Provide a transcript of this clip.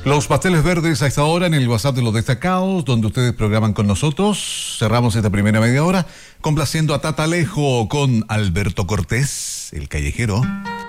Los pasteles verdes a esta hora en el WhatsApp de los destacados, donde ustedes programan con nosotros. Cerramos esta primera media hora complaciendo a Tata Alejo con Alberto Cortés, el callejero.